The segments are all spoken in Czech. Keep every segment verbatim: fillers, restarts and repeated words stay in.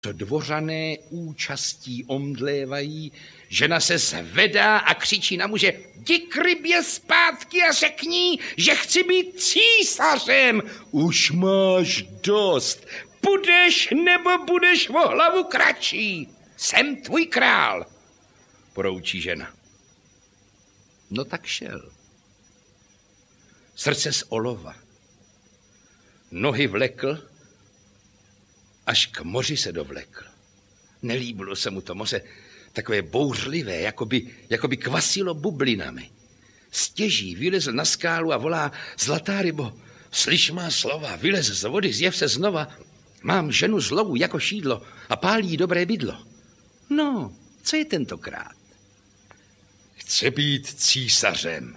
Co dvořané účastí omdlévají, žena se zvedá a křičí na muže: jdi k rybě zpátky a řekni, že chci být císařem. Už máš dost. Budeš nebo budeš o hlavu kratší. Jsem tvůj král, poroučí žena. No tak šel. Srdce z olova. Nohy vlekl, až k moři se dovlekl. Nelíbilo se mu to moře, takové bouřlivé, jakoby, jakoby kvasilo bublinami. Stěží vylezl na skálu a volá: zlatá rybo, slyš má slova, vylez z vody, zjev se znova. Mám ženu zlou jako šídlo a pálí dobré bydlo. No, co je tentokrát? Chce být císařem.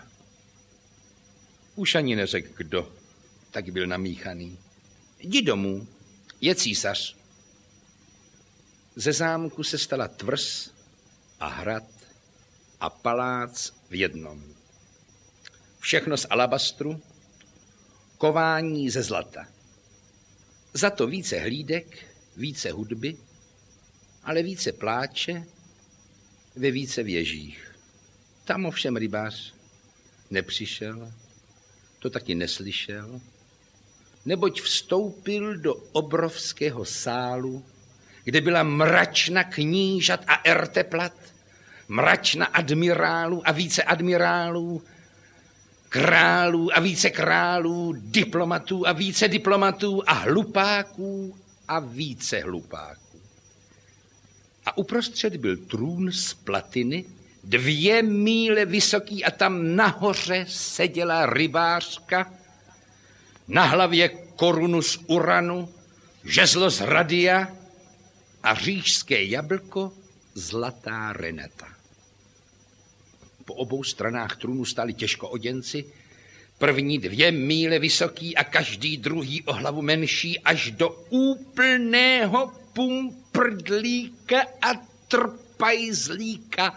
Už ani neřekl kdo, tak byl namíchaný. Jdi domů, je císař. Ze zámku se stala tvrz a hrad a palác v jednom. Všechno z alabastru, kování ze zlata. Za to více hlídek, více hudby, ale více pláče ve více věžích. Tam ovšem rybář nepřišel, to taky neslyšel, neboť vstoupil do obrovského sálu, kde byla mračna knížat a erteplat, mračna admirálů a více admirálů, králů a více králů, diplomatů a více diplomatů a hlupáků a více hlupáků. A uprostřed byl trůn z platiny, dvě míle vysoký, a tam nahoře seděla rybářka, na hlavě korunu z uranu, žezlo z radia a říšské jablko zlatá reneta. Po obou stranách trůnu stáli těžkooděnci, první dvě míle vysoký a každý druhý o hlavu menší, až do úplného pumprdlíka a trpajzlíka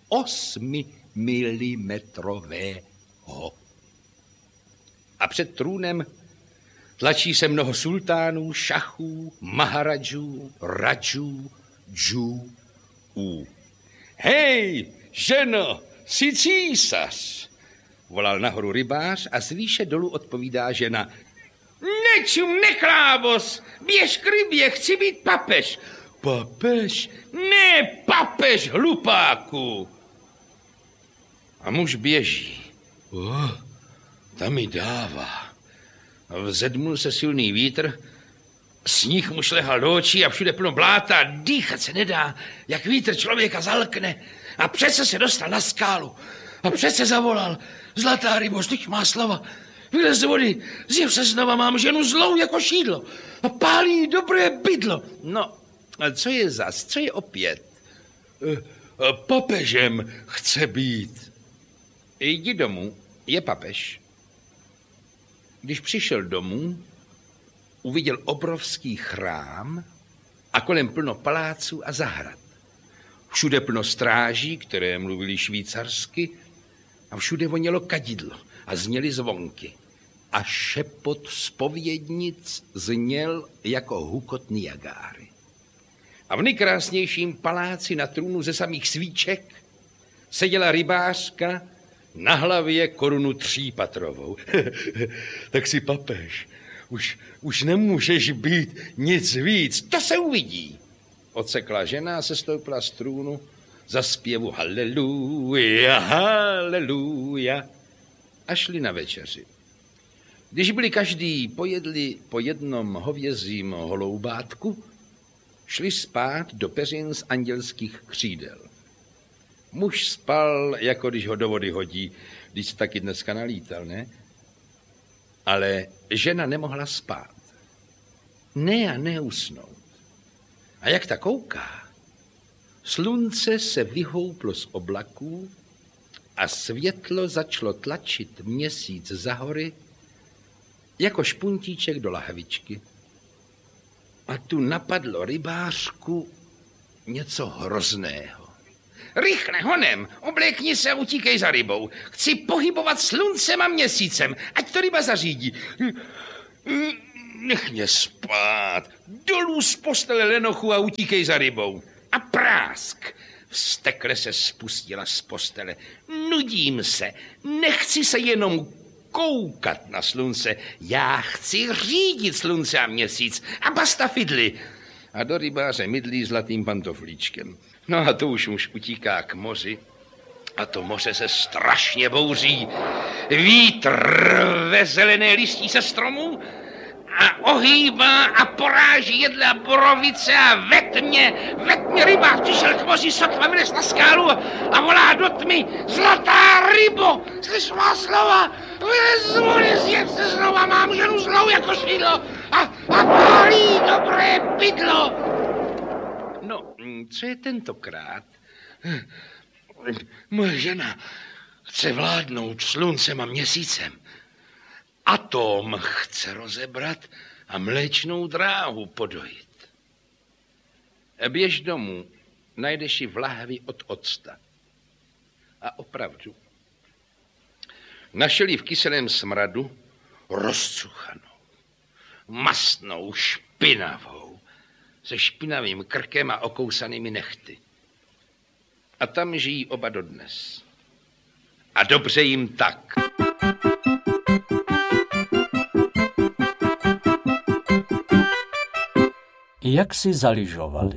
osmimilimetrového. A před trůnem tlačí se mnoho sultánů, šachů, maharadžů, radžů, džů, ú. Hej, ženo, jsi císař, volal nahoru rybář a z výše dolů odpovídá žena. Nečum, neklábos, běž k rybě, chci být papež. Papež? Ne, papež, hlupáku. A muž běží. Oh, tam mi dává. Vzedmul se silný vítr, sníh mu šlehal do očí a všude plno bláta, dýchat se nedá, jak vítr člověka zalkne. A přece se dostal na skálu a přece zavolal. Zlatá rybo, slyš má slova, vylez z vody, zjev se znova, mám ženu zlou jako šídlo a pálí dobré bydlo. No, a co je zas, co je opět? Papežem chce být. Jdi domů, je papež. Když přišel domů, uviděl obrovský chrám a kolem plno paláců a zahrad. Všude plno stráží, které mluvili švýcarsky, a všude vonělo kadidlo a zněly zvonky. A šepot zpovědnic zněl jako hukot Niagáry. A v nejkrásnějším paláci na trůnu ze samých svíček seděla rybářka na hlavě korunu třípatrovou. Tak si papež, už, už nemůžeš být nic víc, to se uvidí. Odsekla žena a sestoupila z trůnu za zpěvu haleluja, haleluja a šli na večeři. Když byli každý pojedli po jednom hovězím holoubátku, šli spát do peřin z andělských křídel. Muž spal, jako když ho do vody hodí, když se taky dneska nalítal, ne? Ale žena nemohla spát. Ne a neusnout. A jak ta kouká, slunce se vyhouplo z oblaků a světlo začalo tlačit měsíc za hory jako špuntíček do lahvičky. A tu napadlo rybářku něco hrozného. Rychle, honem, oblékni se a utíkej za rybou. Chci pohybovat sluncem a měsícem, ať to ryba zařídí. Nech mě spát. Dolů z postele lenochu a utíkej za rybou. A prásk. Vztekle se spustila z postele. Nudím se. Nechci se jenom koukat na slunce. Já chci řídit slunce a měsíc. A basta fidly. A do rybáře mydlí zlatým pantoflíčkem. No a to už muž utíká k moři. A to moře se strašně bouří. Vítr ve zelené listí se stromů a ohýbá a poráží jedle a borovice a ve tmě, ve tmě rybář přišel k moři, sotva vylez na skálu a volá do tmy: zlatá rybo, slyš má slova, vylez z vody, zjem se znova, mám ženu zlou jako šidlo a, a pálí dobré bydlo. No, co je tentokrát? Moje žena chce vládnout sluncem a měsícem. Atom chce rozebrat a mléčnou dráhu podojit. Běž domů, najdeš ji v lahvi od octa. A opravdu, našel ji v kyselém smradu rozcuchanou, mastnou, špinavou, se špinavým krkem a okousanými nehty. A tam žijí oba dodnes. A dobře jim tak. Jak si zaližovali?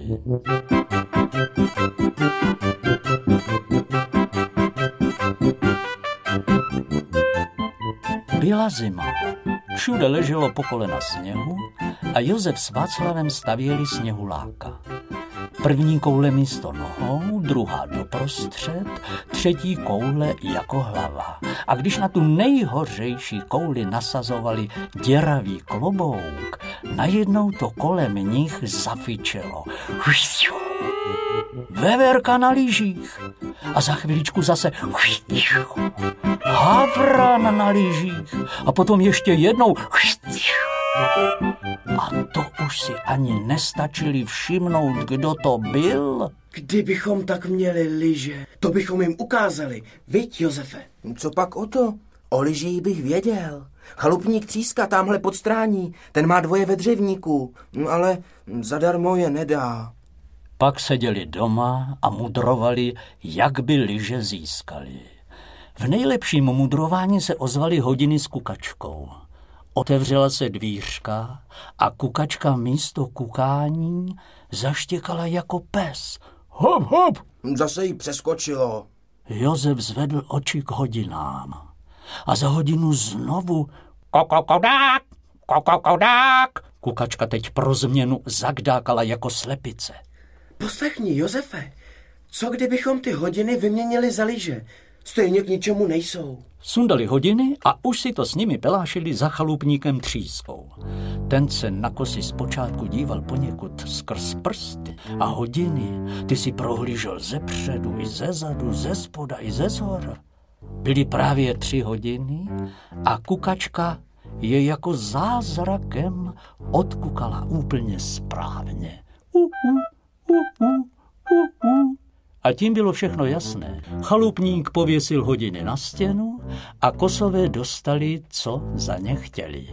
Byla zima. Všude leželo po kolena sněhu a Josef s Václavem stavěli sněhuláka. První koule místo nohou, druhá doprostřed, třetí koule jako hlava. A když na tu nejhořejší kouli nasazovali děravý klobouk, najednou to kolem nich zafičelo. Veverka na lyžích. A za chviličku zase havran na lyžích. A potom ještě jednou. A to už si ani nestačili všimnout, kdo to byl. Kdybychom tak měli lyže, to bychom jim ukázali. Viď, Josefe? Co pak o to? O lyžích bych věděl. Chalupník Tříska tamhle pod strání, ten má dvoje ve dřevníku, ale zadarmo je nedá. Pak seděli doma a mudrovali, jak by lyže získali. V nejlepším mudrování se ozvaly hodiny s kukačkou. Otevřela se dvířka a kukačka místo kukání zaštěkala jako pes. Hop, hop! Zase jí přeskočilo. Josef zvedl oči k hodinám. A za hodinu znovu kokokodák, kokokodák. Kukačka teď pro změnu zagdákala jako slepice. Poslechni, Josefe, co kdybychom ty hodiny vyměnili za lyže? Stejně k ničemu nejsou. Sundali hodiny a už si to s nimi pelášili za chalupníkem Třískou. Ten se na kosy zpočátku díval poněkud skrz prsty a hodiny ty si prohlížel ze předu i ze zadu, ze spoda i ze zhora. Byly právě tři hodiny a kukačka je jako zázrakem odkukala úplně správně. Uh, uh, uh, uh, uh, uh. A tím bylo všechno jasné. Chalupník pověsil hodiny na stěnu a kosové dostali, co za ně chtěli.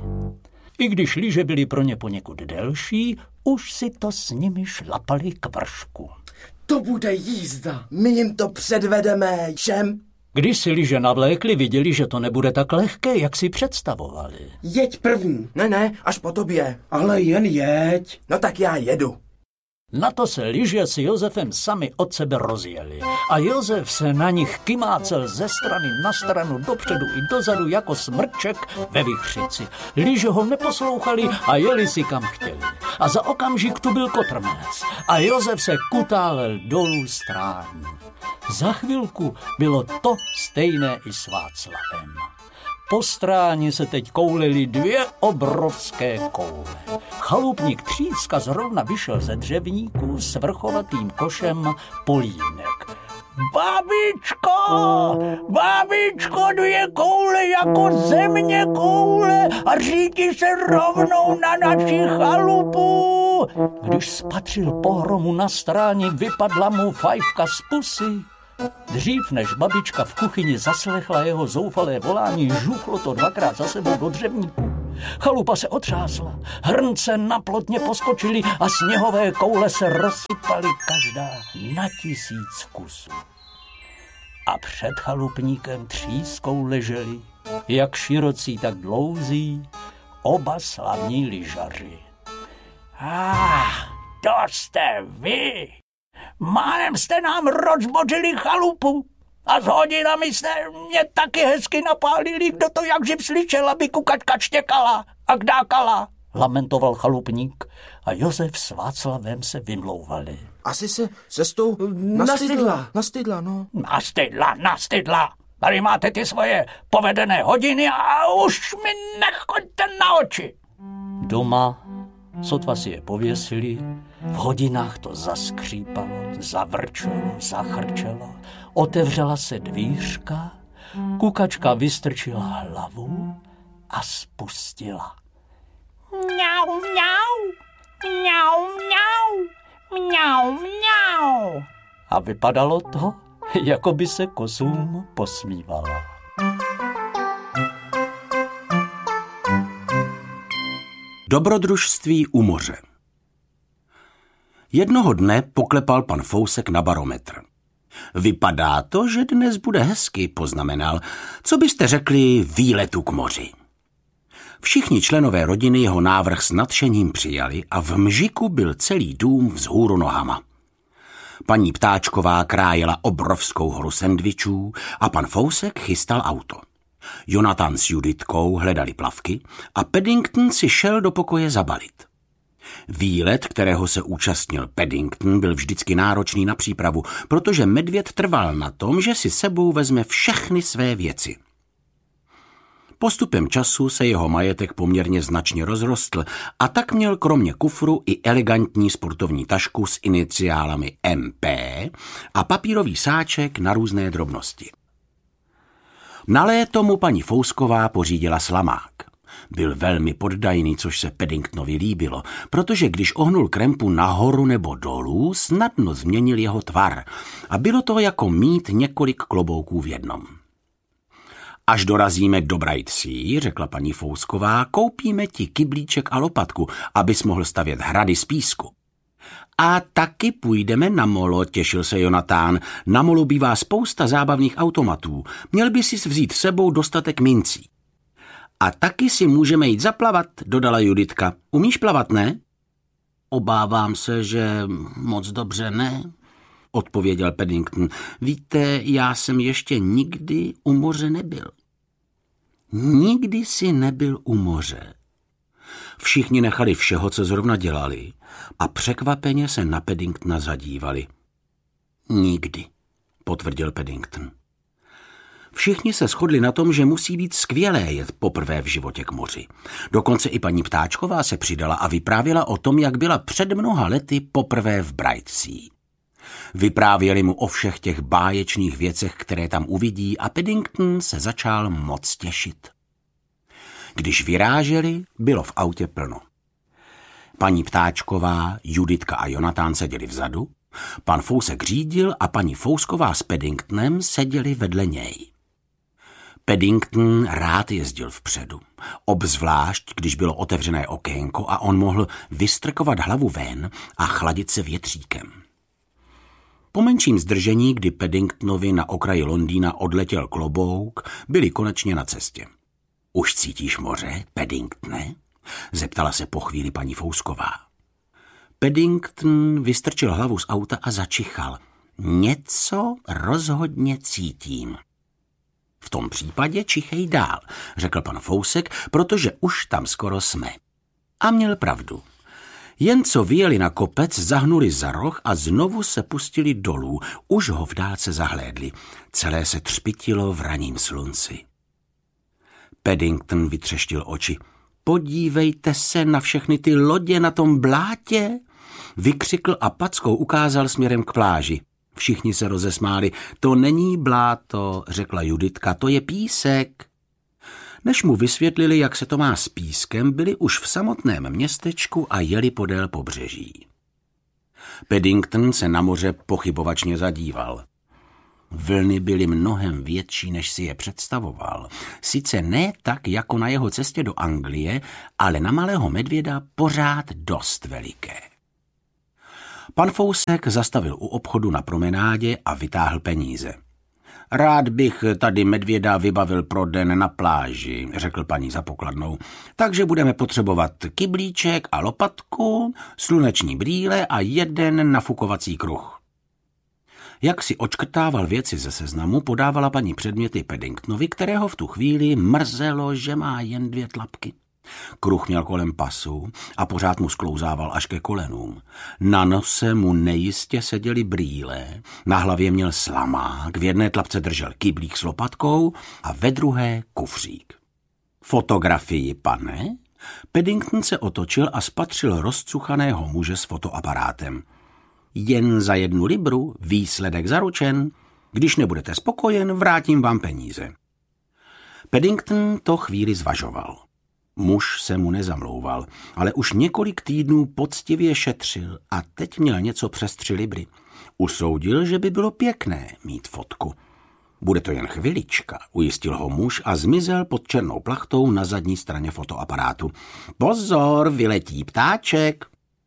I když lyže byly pro ně poněkud delší, už si to s nimi šlapali k vršku. To bude jízda. My jim to předvedeme, všem. Když si lyže navlékli, viděli, že to nebude tak lehké, jak si představovali. Jeď první. Ne, ne, až po tobě. Ale jen jeď. No tak já jedu. Na to se lyže s Josefem sami od sebe rozjeli a Josef se na nich kymácel ze strany na stranu, dopředu i dozadu jako smrček ve vichřici. Lyže ho neposlouchali a jeli si kam chtěli. A za okamžik tu byl kotrmelec a Josef se kutálel dolů strání. Za chvilku bylo to stejné i s Václavem. Po stráni se teď koulily dvě obrovské koule. Chalupník Tříska zrovna vyšel ze dřevníku s vrchovatým košem polínek. Babičko, babičko, dvě koule jako země koule a řídí se rovnou na naši chalupu. Když spatřil pohromu na stráni, vypadla mu fajfka z pusy. Dřív než babička v kuchyni zaslechla jeho zoufalé volání, žuchlo to dvakrát za sebou do dřevníku. Chalupa se otřásla, hrnce na plotně poskočily a sněhové koule se rozsypaly každá na tisíc kusů. A před chalupníkem třískou leželi, jak širocí, tak dlouzí, oba slavní lyžaři. Ah, to jste vy! Málem jste nám rozbořili chalupu a s hodinami jste mě taky hezky napálili, kdo to jak živ slyšel, aby kukačka štěkala a kdákala, lamentoval chalupník a Josef s Václavem se vymlouvali. Asi se cestou nastydla. Nastydla, no. Nastydla, nastydla. Tady máte ty svoje povedené hodiny a už mi nechoďte na oči. Doma, sotva si je pověsili, v hodinách to zaskřípalo, zavrčelo, zachrčelo, otevřela se dvířka, kukačka vystrčila hlavu a spustila. Mňau, mňau, mňau, mňau, mňau, mňau. A vypadalo to, jako by se kosům posmívala. Dobrodružství u moře. Jednoho dne poklepal pan Fousek na barometr. Vypadá to, že dnes bude hezky, poznamenal. Co byste řekli výletu k moři? Všichni členové rodiny jeho návrh s nadšením přijali a v mžiku byl celý dům vzhůru nohama. Paní Ptáčková krájela obrovskou horu sendvičů a pan Fousek chystal auto. Jonathan s Juditkou hledali plavky a Paddington si šel do pokoje zabalit. Výlet, kterého se účastnil Paddington, byl vždycky náročný na přípravu, protože medvěd trval na tom, že si sebou vezme všechny své věci. Postupem času se jeho majetek poměrně značně rozrostl a tak měl kromě kufru i elegantní sportovní tašku s iniciálami M P a papírový sáček na různé drobnosti. Na léto mu paní Fousková pořídila slamák. Byl velmi poddajný, což se Paddingtonovi líbilo, protože když ohnul krempu nahoru nebo dolů, snadno změnil jeho tvar a bylo to jako mít několik klobouků v jednom. Až dorazíme do Bright Sea, řekla paní Fousková, koupíme ti kyblíček a lopatku, abys mohl stavět hrady z písku. A taky půjdeme na molo, těšil se Jonatán. Na molu bývá spousta zábavných automatů. Měl by si vzít sebou dostatek mincí. A taky si můžeme jít zaplavat, dodala Juditka. Umíš plavat, ne? Obávám se, že moc dobře ne, odpověděl Paddington. Víte, já jsem ještě nikdy u moře nebyl. Nikdy si nebyl u moře. Všichni nechali všeho, co zrovna dělali, a překvapeně se na Paddingtona zadívali. Nikdy, potvrdil Paddington. Všichni se shodli na tom, že musí být skvělé jet poprvé v životě k moři. Dokonce i paní Ptáčková se přidala a vyprávěla o tom, jak byla před mnoha lety poprvé v Bright Sea. Vyprávěli mu o všech těch báječných věcech, které tam uvidí, a Paddington se začal moc těšit. Když vyráželi, bylo v autě plno. Paní Ptáčková, Juditka a Jonatán seděli vzadu, pan Fousek řídil a paní Fousková s Paddingtonem seděli vedle něj. Paddington rád jezdil vpředu, obzvlášť, když bylo otevřené okénko a on mohl vystrkovat hlavu ven a chladit se větříkem. Po menším zdržení, kdy Paddingtonovi na okraji Londýna odletěl klobouk, byli konečně na cestě. Už cítíš moře, Paddingtone? Zeptala se po chvíli paní Fousková. Paddington vystrčil hlavu z auta a začichal. Něco rozhodně cítím. V tom případě čichej dál, řekl pan Fousek, protože už tam skoro jsme. A měl pravdu. Jen co vyjeli na kopec, zahnuli za roh a znovu se pustili dolů. Už ho v dálce zahlédli. Celé se třpitilo v ranním slunci. Paddington vytřeštil oči. Podívejte se na všechny ty lodě na tom blátě, vykřikl a packou ukázal směrem k pláži. Všichni se rozesmáli. To není bláto, řekla Juditka, to je písek. Než mu vysvětlili, jak se to má s pískem, byli už v samotném městečku a jeli podél pobřeží. Paddington se na moře pochybovačně zadíval. Vlny byly mnohem větší, než si je představoval. Sice ne tak, jako na jeho cestě do Anglie, ale na malého medvěda pořád dost veliké. Pan Fousek zastavil u obchodu na promenádě a vytáhl peníze. Rád bych tady medvěda vybavil pro den na pláži, řekl paní za pokladnou. Takže budeme potřebovat kyblíček a lopatku, sluneční brýle a jeden nafukovací kruh. Jak si očkrtával věci ze seznamu, podávala paní předměty Paddingtonovi, kterého v tu chvíli mrzelo, že má jen dvě tlapky. Kruh měl kolem pasu a pořád mu sklouzával až ke kolenům. Na nose mu nejistě seděly brýle, na hlavě měl slamák, v jedné tlapce držel kyblík s lopatkou a ve druhé kufřík. Fotografii, pane? Paddington se otočil a spatřil rozcuchaného muže s fotoaparátem. Jen za jednu libru, výsledek zaručen. Když nebudete spokojen, vrátím vám peníze. Paddington to chvíli zvažoval. Muž se mu nezamlouval, ale už několik týdnů poctivě šetřil a teď měl něco přes tři libry. Usoudil, že by bylo pěkné mít fotku. Bude to jen chvilička, ujistil ho muž a zmizel pod černou plachtou na zadní straně fotoaparátu. Pozor, vyletí ptáček!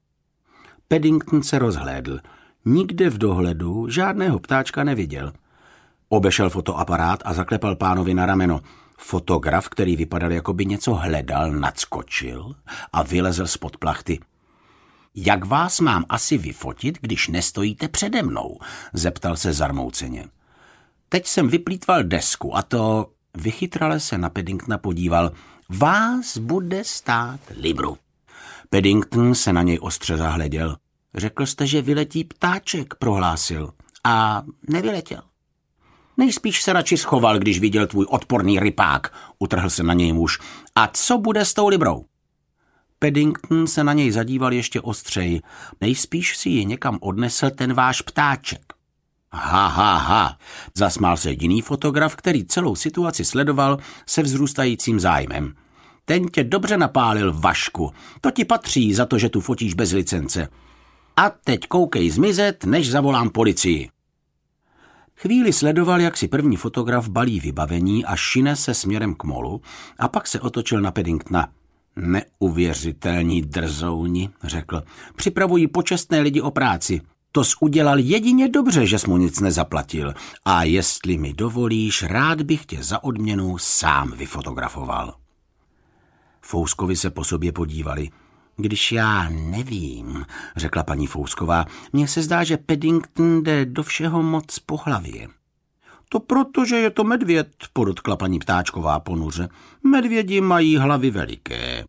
Paddington se rozhlédl. Nikde v dohledu žádného ptáčka neviděl. Obešel fotoaparát a zaklepal pánovi na rameno. Fotograf, který vypadal, jako by něco hledal, nadskočil a vylezl spod plachty. Jak vás mám asi vyfotit, když nestojíte přede mnou? Zeptal se zarmouceně. Teď jsem vyplýtval desku a to... Vychytrale se na Paddingtona podíval. Vás bude stát libru. Paddington se na něj ostře zahleděl. Řekl jste, že vyletí ptáček, prohlásil. A nevyletěl. Nejspíš se radši schoval, když viděl tvůj odporný rypák, utrhl se na něj muž. A co bude s tou librou? Paddington se na něj zadíval ještě ostřeji. Nejspíš si ji někam odnesl ten váš ptáček. Ha, ha, ha, zasmál se jiný fotograf, který celou situaci sledoval se vzrůstajícím zájmem. Ten tě dobře napálil, Vašku. To ti patří za to, že tu fotíš bez licence. A teď koukej zmizet, než zavolám policii. Chvíli sledoval, jak si první fotograf balí vybavení a šine se směrem k molu a pak se otočil na Paddingtona. Neuvěřitelní drzouni, řekl. Připravují počestné lidi o práci. To jsi udělal jedině dobře, že jsi mu nic nezaplatil. A jestli mi dovolíš, rád bych tě za odměnu sám vyfotografoval. Fouskovi se po sobě podívali. Když já nevím, řekla paní Fousková, mně se zdá, že Paddington jde do všeho moc po hlavě. To proto, že je to medvěd, podotkla paní Ptáčková ponuře. Medvědi mají hlavy veliké.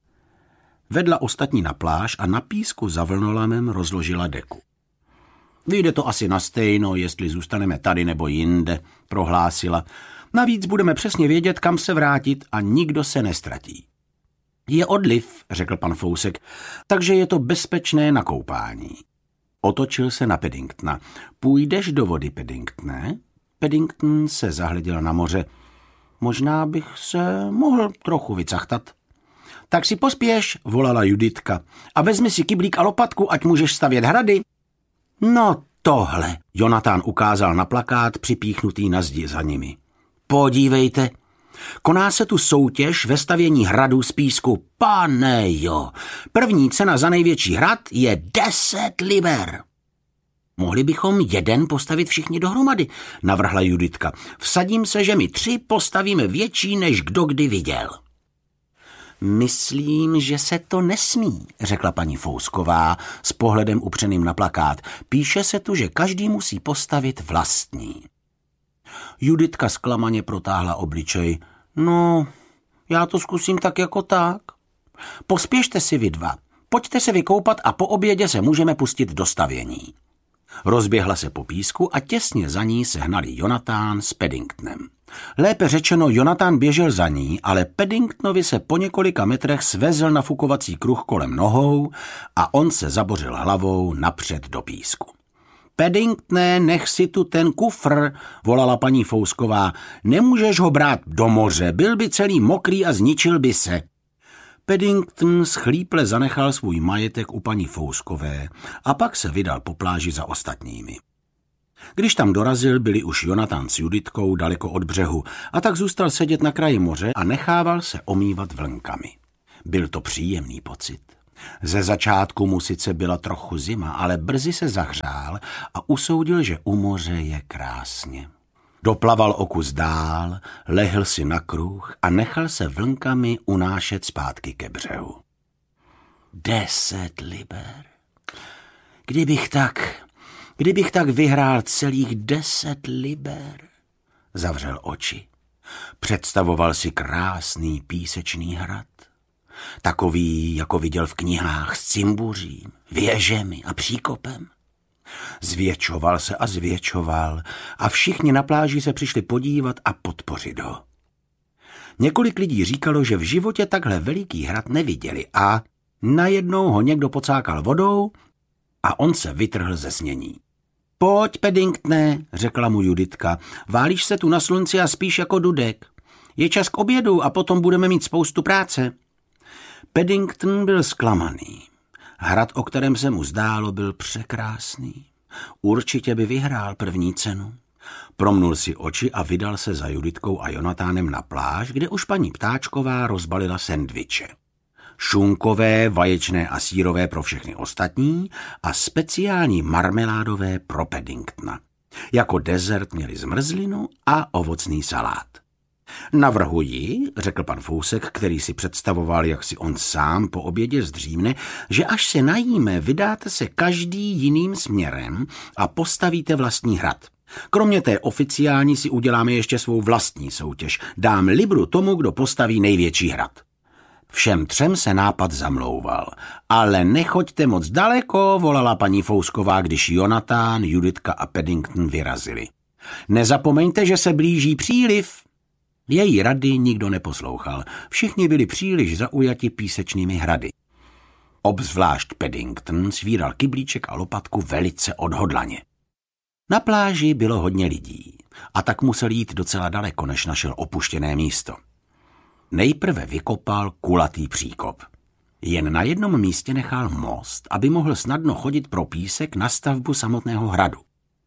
Vedla ostatní na pláž a na písku za vlnolamem rozložila deku. Vyjde to asi na stejno, jestli zůstaneme tady nebo jinde, prohlásila. Navíc budeme přesně vědět, kam se vrátit a nikdo se nestratí. Je odliv, řekl pan Fousek, takže je to bezpečné na koupání. Otočil se na Paddingtona. Půjdeš do vody, Paddingtone? Paddington se zahleděl na moře. Možná bych se mohl trochu vycachtat. Tak si pospěš, volala Juditka, a vezmi si kyblík a lopatku, ať můžeš stavět hrady. No tohle, Jonatán ukázal na plakát připíchnutý na zdi za nimi. Podívejte, koná se tu soutěž ve stavění hradů z písku. Pane jo, první cena za největší hrad je deset liber. Mohli bychom jeden postavit všichni dohromady, navrhla Juditka. Vsadím se, že my tři postavíme větší, než kdo kdy viděl. Myslím, že se to nesmí, řekla paní Fousková s pohledem upřeným na plakát. Píše se tu, že každý musí postavit vlastní. Juditka zklamaně protáhla obličej. No, já to zkusím tak jako tak. Pospěšte si vy dva, pojďte se vykoupat a po obědě se můžeme pustit do stavění. Rozběhla se po písku a těsně za ní se hnali Jonatán s Paddingtonem. Lépe řečeno, Jonatán běžel za ní, ale Paddingtonovi se po několika metrech svezl nafukovací kruh kolem nohou a on se zabořil hlavou napřed do písku. Paddingtone, nech si tu ten kufr, volala paní Fousková. Nemůžeš ho brát do moře, byl by celý mokrý a zničil by se. Paddington schlíple zanechal svůj majetek u paní Fouskové a pak se vydal po pláži za ostatními. Když tam dorazil, byli už Jonatán s Juditkou daleko od břehu a tak zůstal sedět na kraji moře a nechával se omývat vlnkami. Byl to příjemný pocit. Ze začátku mu sice byla trochu zima, ale brzy se zahřál a usoudil, že u moře je krásně. Doplaval o kus dál, lehl si na kruh a nechal se vlnkami unášet zpátky ke břehu. Deset liber. Kdybych tak, kdybych tak vyhrál celých deset liber. Zavřel oči. Představoval si krásný písečný hrad. Takový, jako viděl v knihách s cimbuřím, věžemi a příkopem. Zvětšoval se a zvětšoval a všichni na pláži se přišli podívat a podpořit ho. Několik lidí říkalo, že v životě takhle veliký hrad neviděli a najednou ho někdo pocákal vodou a on se vytrhl ze snění. Pojď, Paddingtone, řekla mu Juditka, válíš se tu na slunci a spíš jako dudek. Je čas k obědu a potom budeme mít spoustu práce. Paddington byl zklamaný. Hrad, o kterém se mu zdálo, byl překrásný. Určitě by vyhrál první cenu. Promnul si oči a vydal se za Juditkou a Jonatánem na pláž, kde už paní Ptáčková rozbalila sendviče. Šunkové, vaječné a sýrové pro všechny ostatní a speciální marmeládové pro Paddingtona. Jako dezert měli zmrzlinu a ovocný salát. Navrhuji, řekl pan Fousek, který si představoval, jak si on sám po obědě zdřímne, že až se najíme, vydáte se každý jiným směrem a postavíte vlastní hrad. Kromě té oficiální si uděláme ještě svou vlastní soutěž. Dám libru tomu, kdo postaví největší hrad. Všem třem se nápad zamlouval. Ale nechoďte moc daleko, volala paní Fousková, když Jonatán, Juditka a Paddington vyrazili. Nezapomeňte, že se blíží příliv. Její rady nikdo neposlouchal. Všichni byli příliš zaujati písečnými hrady. Obzvlášť Paddington svíral kyblíček a lopatku velice odhodlaně. Na pláži bylo hodně lidí a tak musel jít docela daleko, než našel opuštěné místo. Nejprve vykopal kulatý příkop. Jen na jednom místě nechal most, aby mohl snadno chodit pro písek na stavbu samotného hradu.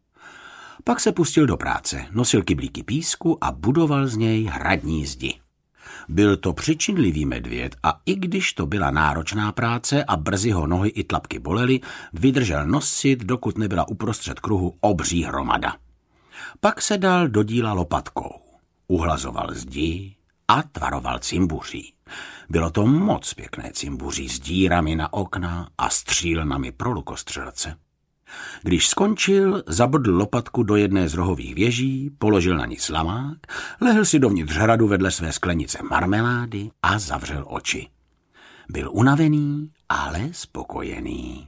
Pak se pustil do práce, nosil kyblíky písku a budoval z něj hradní zdi. Byl to přičinlivý medvěd a i když to byla náročná práce a brzy ho nohy i tlapky bolely, vydržel nosit, dokud nebyla uprostřed kruhu obří hromada. Pak se dal do díla lopatkou, uhlazoval zdi a tvaroval cimbuří. Bylo to moc pěkné cimbuří s dírami na okna a střílnami pro lukostřelce. Když skončil, zabrdl lopatku do jedné z rohových věží, položil na ní slamák, lehl si dovnitř hradu vedle své sklenice marmelády a zavřel oči. Byl unavený, ale spokojený.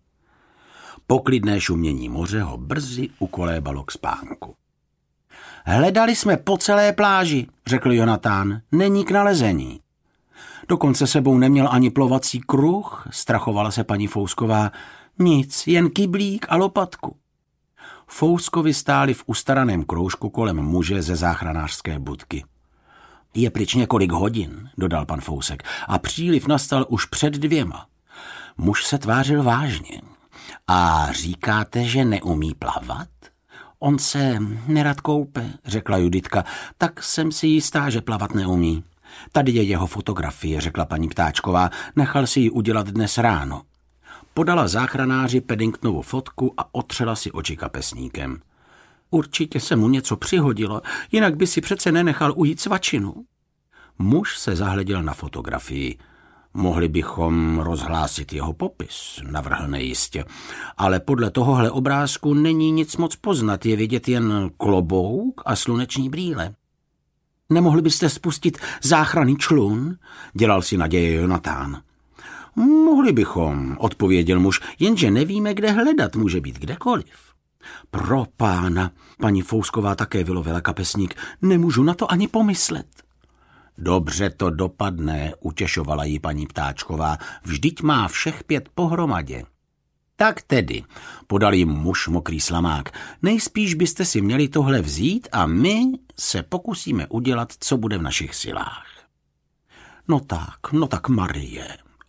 Poklidné šumění moře ho brzy ukolébalo k spánku. Hledali jsme po celé pláži, řekl Jonatán, není k nalezení. Dokonce sebou neměl ani plovací kruh, strachovala se paní Fousková. Nic, jen kyblík a lopatku. Fouskovi stáli v ustaraném kroužku kolem muže ze záchranářské budky. Je pryč několik hodin, dodal pan Fousek, a příliv nastal už před dvěma. Muž se tvářil vážně. A říkáte, že neumí plavat? On se nerad koupe, řekla Juditka, tak jsem si jistá, že plavat neumí. Tady je jeho fotografie, řekla paní Ptáčková, nechal si ji udělat dnes ráno. Podala záchranáři Paddingtonovu fotku a otřela si oči kapesníkem. Určitě se mu něco přihodilo, jinak by si přece nenechal ujít svačinu. Muž se zahleděl na fotografii. Mohli bychom rozhlásit jeho popis, navrhl nejistě. Ale podle tohohle obrázku není nic moc poznat, je vidět jen klobouk a sluneční brýle. Nemohli byste spustit záchranný člun? Dělal si naděje Jonatán. Mohli bychom, odpověděl muž, jenže nevíme, kde hledat, může být kdekoliv. Pro pána, paní Fousková také vylovila kapesník, nemůžu na to ani pomyslet. Dobře to dopadne, utěšovala jí paní Ptáčková, vždyť má všech pět pohromadě. Tak tedy, podal jim muž mokrý slamák, nejspíš byste si měli tohle vzít a my se pokusíme udělat, co bude v našich silách. No tak, no tak Marie,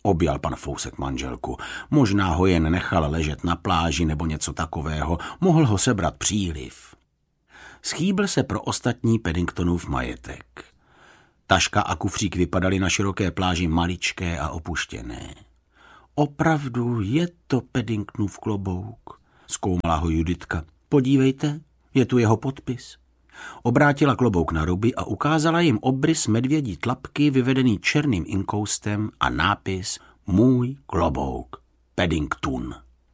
Objal pan Fousek manželku. Možná ho jen nechal ležet na pláži nebo něco takového. Mohl ho sebrat příliv. Schýbl se pro ostatní Paddingtonův majetek. Taška a kufřík vypadaly na široké pláži maličké a opuštěné. Opravdu je to Paddingtonův klobouk, zkoumala ho Juditka. Podívejte, je tu jeho podpis. Obrátila klobouk na ruby a ukázala jim obrys medvědí tlapky vyvedený černým inkoustem a nápis Můj klobouk, Paddington.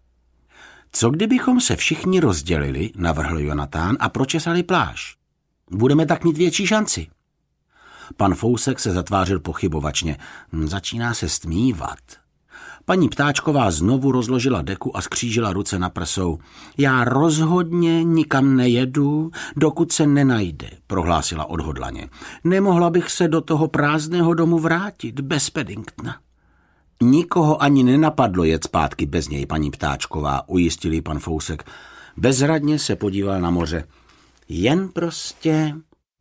Co kdybychom se všichni rozdělili, navrhl Jonatán, a pročesali pláž? Budeme tak mít větší šanci. Pan Fousek se zatvářil pochybovačně. Začíná se stmívat. Paní Ptáčková znovu rozložila deku a skřížila ruce na prsou. Já rozhodně nikam nejedu, dokud se nenajde, prohlásila odhodlaně. Nemohla bych se do toho prázdného domu vrátit bez Paddingtona. Nikoho ani nenapadlo jet zpátky bez něj, paní Ptáčková, ujistil jí pan Fousek. Bezradně se podíval na moře. Jen prostě...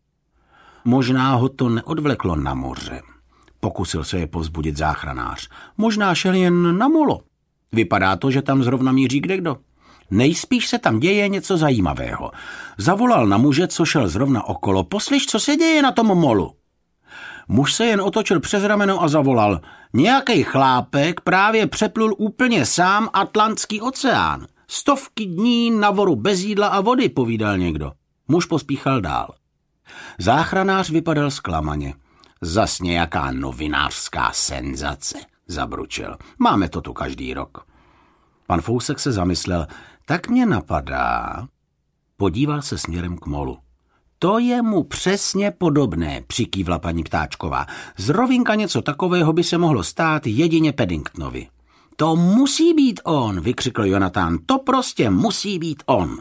Možná ho to neodvleklo na moře. Pokusil se je povzbudit záchranář. Možná šel jen na molo. Vypadá to, že tam zrovna míří kdekdo. Nejspíš se tam děje něco zajímavého. Zavolal na muže, co šel zrovna okolo. Poslyš, co se děje na tom molu. Muž se jen otočil přes rameno a zavolal. Nějaký chlápek právě přeplul úplně sám Atlantský oceán. Stovky dní na voru bez jídla a vody, povídal někdo. Muž pospíchal dál. Záchranář vypadal zklamaně. Zas nějaká novinářská senzace, zabručil. Máme to tu každý rok. Pan Fousek se zamyslel. Tak mě napadá. Podíval se směrem k molu. To je mu přesně podobné, přikývla paní Ptáčková. Zrovna něco takového by se mohlo stát jedině Paddingtonovi. To musí být on, vykřikl Jonatán. To prostě musí být on.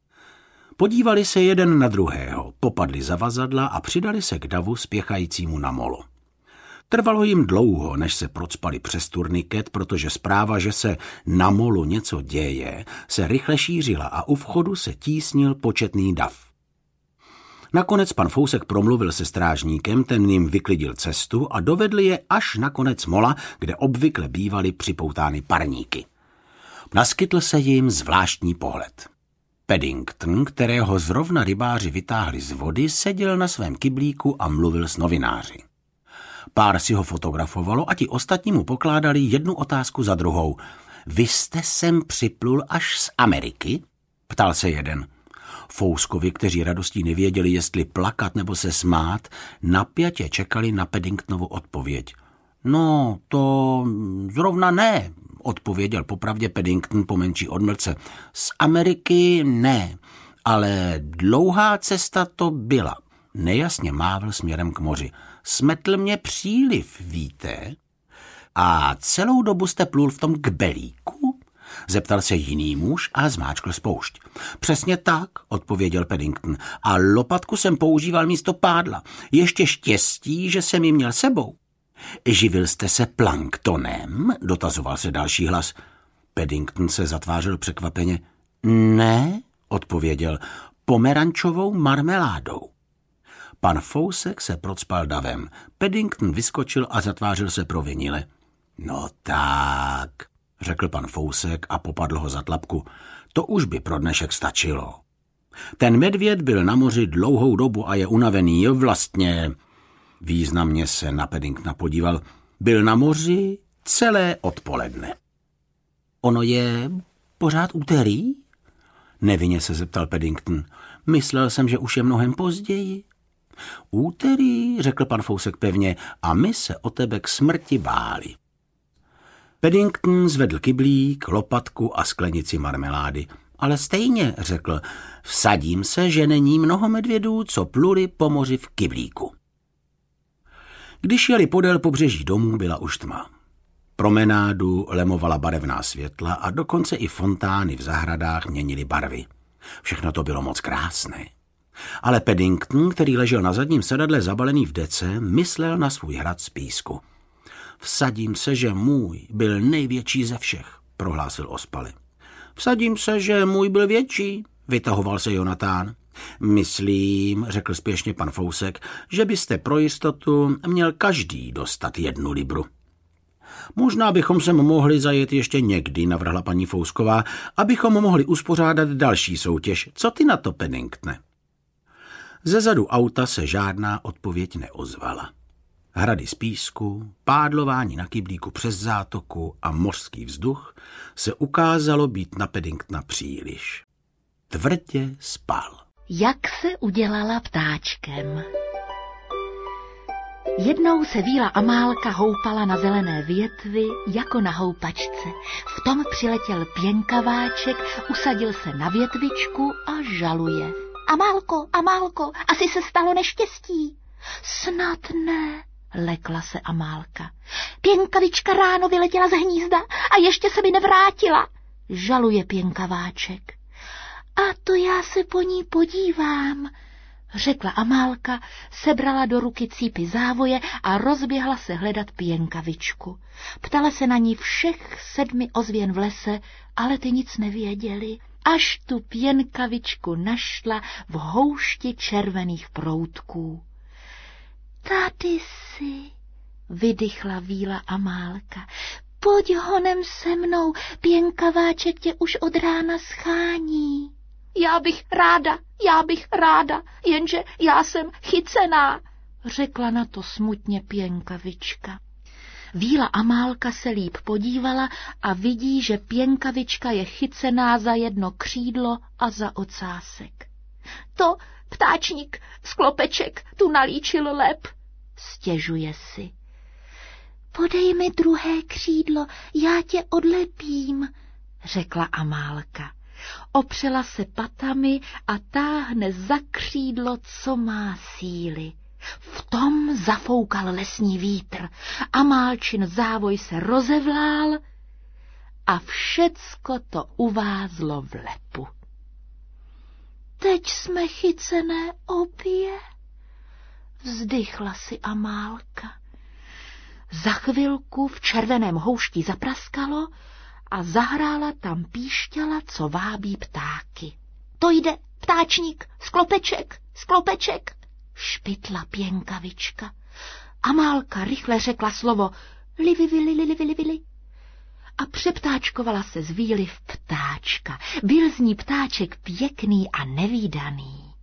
Podívali se jeden na druhého, popadli za vazadla a přidali se k davu spěchajícímu na molo. Trvalo jim dlouho, než se procpali přes turniket, protože zpráva, že se na molu něco děje, se rychle šířila a u vchodu se tísnil početný dav. Nakonec pan Fousek promluvil se strážníkem, ten jim vyklidil cestu a dovedl je až na konec mola, kde obvykle bývaly připoutány parníky. Naskytl se jim zvláštní pohled. Paddington, kterého zrovna rybáři vytáhli z vody, seděl na svém kyblíku a mluvil s novináři. Pár si ho fotografovalo a ti ostatní mu pokládali jednu otázku za druhou. Vy jste sem připlul až z Ameriky? Ptal se jeden. Fouskovi, kteří radostí nevěděli, jestli plakat nebo se smát, napjatě čekali na Paddingtonovu odpověď. No, to zrovna ne, odpověděl popravdě Paddington po menší odmlce. Z Ameriky ne, ale dlouhá cesta to byla. Nejasně mávl směrem k moři. Smetl mě příliv, víte? A celou dobu jste plul v tom kbelíku? Zeptal se jiný muž a zmáčkl spoušť. Přesně tak, odpověděl Paddington. A lopatku jsem používal místo pádla. Ještě štěstí, že jsem ji měl sebou. Živil jste se planktonem? Dotazoval se další hlas. Paddington se zatvářil překvapeně. Ne, odpověděl, pomerančovou marmeládou. Pan Fousek se procpal davem. Paddington vyskočil a zatvářil se provinile. No tak, řekl pan Fousek a popadl ho za tlapku. To už by pro dnešek stačilo. Ten medvěd byl na moři dlouhou dobu a je unavený, vlastně... Významně se na Paddingtona podíval. Byl na moři celé odpoledne. Ono je pořád úterý? Nevinně se zeptal Paddington. Myslel jsem, že už je mnohem později. Úterý, řekl pan Fousek pevně, a my se o tebe k smrti báli. Paddington zvedl kyblík, lopatku a sklenici marmelády. Ale stejně, řekl, vsadím se, že není mnoho medvědů, co pluli po moři v kyblíku. Když jeli podél pobřeží domů, byla už tma. Promenádu lemovala barevná světla a dokonce i fontány v zahradách měnily barvy. Všechno to bylo moc krásné. Ale Paddington, který ležel na zadním sedadle zabalený v dece, myslel na svůj hrad z písku. Vsadím se, že můj byl největší ze všech, prohlásil ospale. Vsadím se, že můj byl větší, vytahoval se Jonatán. Myslím, řekl spěšně pan Fousek, že byste pro jistotu měl každý dostat jednu libru. Možná bychom sem mohli zajet ještě někdy, navrhla paní Fousková, abychom mohli uspořádat další soutěž. Co ty na to, Penningtone? Ze zadu auta se žádná odpověď neozvala. Hrady z písku, pádlování na kyblíku přes zátoku a mořský vzduch se ukázalo být na Paddingtona příliš. Tvrdě spal. Jak se udělala ptáčkem? Jednou se Víla Amálka houpala na zelené větvi jako na houpačce. V tom přiletěl pěnkaváček, usadil se na větvičku a žaluje. Amálko, Amálko, asi se stalo neštěstí. Snad ne, lekla se Amálka. Pěnkavička ráno vyletěla z hnízda a ještě se mi nevrátila, žaluje pěnkaváček. A to já se po ní podívám, řekla Amálka, sebrala do ruky cípy závoje a rozběhla se hledat pěnkavičku. Ptala se na ní všech sedmi ozvěn v lese, ale ty nic nevěděli, až tu pěnkavičku našla v houšti červených proutků. Tady si, vydychla Víla Amálka, pojď honem se mnou, pěnkaváček tě už od rána schání. Já bych ráda, já bych ráda, jenže já jsem chycená, řekla na to smutně pěnkavička. Víla Amálka se líp podívala a vidí, že pěnkavička je chycená za jedno křídlo a za ocásek. To ptáčník Sklopeček tu nalíčil lep, stěžuje si. Podej mi druhé křídlo, já tě odlepím, řekla Amálka. Opřela se patami a táhne za křídlo, co má síly. V tom zafoukal lesní vítr, Amálčin závoj se rozevlál a všecko to uvázlo v lepu. Teď jsme chycené obě, vzdychla si Amálka. Za chvilku v červeném houšti zapraskalo a zahrála tam píšťala, co vábí ptáky. To jde, ptáčník, Sklopeček, Sklopeček, špitla pěnkavička. Amálka rychle řekla slovo livivili, livivili, livili a přeptáčkovala se z Víly v ptáčka. Byl z ní ptáček pěkný a nevídaný.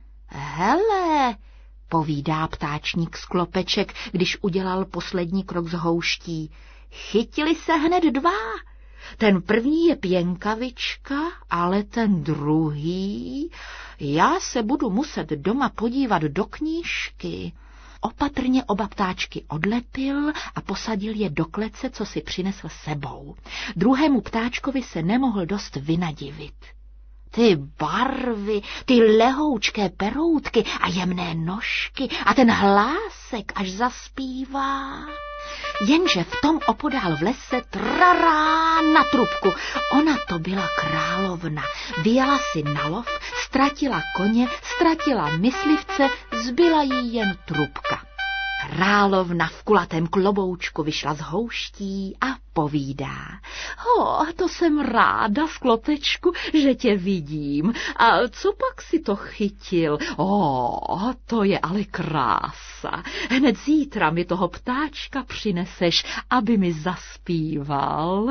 Hele, povídá ptáčník Sklopeček, když udělal poslední krok z houští. Chytili se hned dva. Ten první je pěnkavička, ale ten druhý... Já se budu muset doma podívat do knížky. Opatrně oba ptáčky odlepil a posadil je do klece, co si přinesl sebou. Druhému ptáčkovi se nemohl dost vynadivit. Ty barvy, ty lehoučké peroutky a jemné nožky a ten hlásek, až zaspívá. Jenže v tom opodál v lese trará na trubku. Ona to byla královna. Vyjela si na lov, ztratila koně, ztratila myslivce, zbyla jí jen trubka. Královna v kulatém kloboučku vyšla z houští a povídá. Ho, to jsem ráda, Sklopečku, že tě vidím. A co pak si to chytil? O, to je ale krása. Hned zítra mi toho ptáčka přineseš, aby mi zaspíval.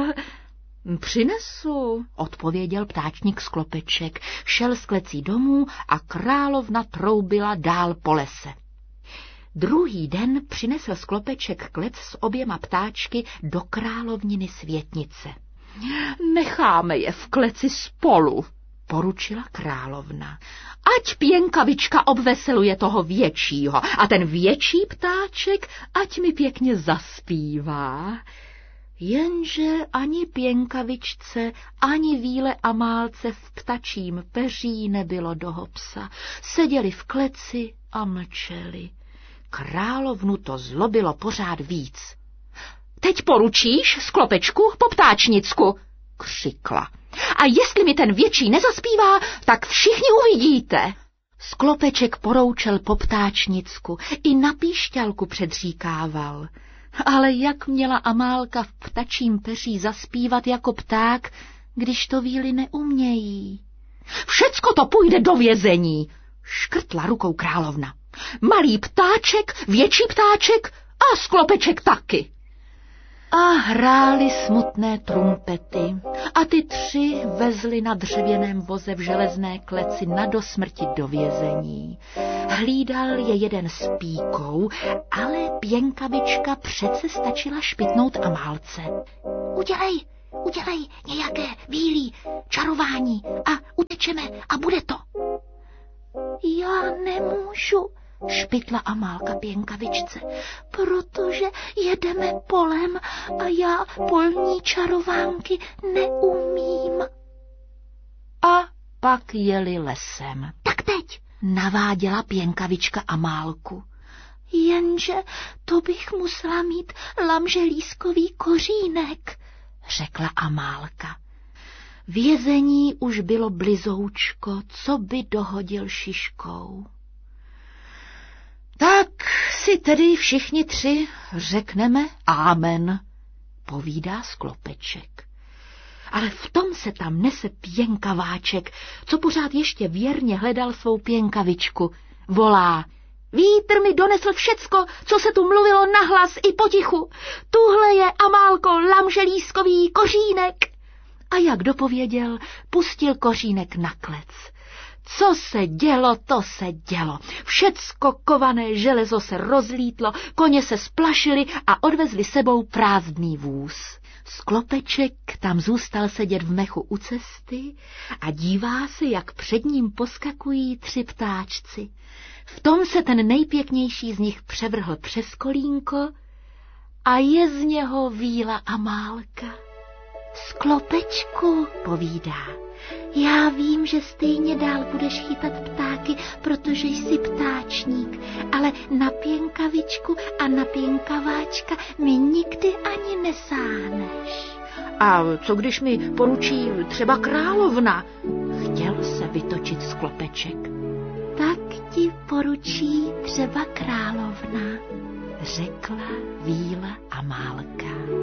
Přinesu, odpověděl ptáčník Sklopeček. Šel z klecí domů a královna troubila dál po lese. Druhý den přinesl Sklopeček klec s oběma ptáčky do královniny Světnice. Necháme je v kleci spolu, poručila královna. Ať pěnkavička obveseluje toho většího a ten větší ptáček ať mi pěkně zaspívá. Jenže ani pěnkavičce, ani Víle Amálce v ptačím peří nebylo do hopsa. Seděli v kleci a mlčeli. Královnu to zlobilo pořád víc. Teď poručíš, Sklopečku, po ptáčnicku, křikla. A jestli mi ten větší nezaspívá, tak všichni uvidíte. Sklopeček poroučel po ptáčnicku, i na píšťalku předříkával. Ale jak měla Amálka v ptačím peří zaspívat jako pták, když to Víly neumějí? Všecko to půjde do vězení, škrtla rukou královna. Malý ptáček, větší ptáček a Sklopeček taky. A hrály smutné trumpety a ty tři vezli na dřevěném voze v železné kleci na dosmrti do vězení. Hlídal je jeden s píkou, ale pěnkavička přece stačila špitnout Amálce. Udělej, udělej nějaké vílí čarování a utečeme a bude to. Já nemůžu, špitla Amálka pěnkavičce, protože jedeme polem a já polní čarovánky neumím. A pak jeli lesem. Tak teď, naváděla pěnkavička Amálku. Jenže to bych musela mít lamželískový kořínek, řekla Amálka. Vězení už bylo blizoučko, co by dohodil šiškou. Tak si tedy všichni tři řekneme amen, povídá Sklopeček. Ale v tom se tam nese pěnkaváček, co pořád ještě věrně hledal svou pěnkavičku. Volá: vítr mi donesl všecko, co se tu mluvilo nahlas i potichu. Tuhle je, Amálko, lamželískový kořínek. A jak dopověděl, pustil kořínek na klec. Co se dělo, to se dělo. Všecko kované železo se rozlítlo, koně se splašili a odvezli sebou prázdný vůz. Sklopeček tam zůstal sedět v mechu u cesty a dívá se, jak před ním poskakují tři ptáčci. V tom se ten nejpěknější z nich převrhl přes kolínko a je z něho víla Amálka. Sklopečku, povídá, já vím, že stejně dál budeš chytat ptáky, protože jsi ptáčník, ale na pěnkavičku a na pěnkaváčka mi nikdy ani nesáhneš. A co když mi poručí třeba královna? Chtěl se vytočit Sklopeček. Tak ti poručí třeba královna, řekla víla Amálka.